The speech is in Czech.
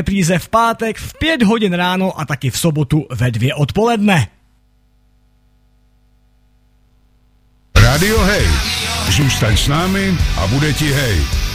repríze v pátek v 5 hodin ráno a taky v sobotu ve 2 odpoledne. Radio Hej. Zůstaň s námi a bude ti hej.